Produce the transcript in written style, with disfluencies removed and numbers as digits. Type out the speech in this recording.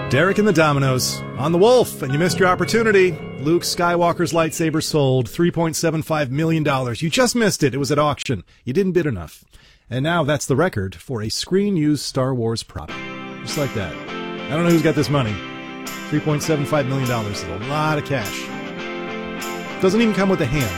Derek and the Dominoes on the Wolf, and you missed your opportunity. Luke Skywalker's lightsaber sold $3.75 million. You just missed it. It was at auction. You didn't bid enough. And now that's the record for a screen-used Star Wars prop. Just like that. I don't know who's got this money. $3.75 million is a lot of cash. Doesn't even come with a hand.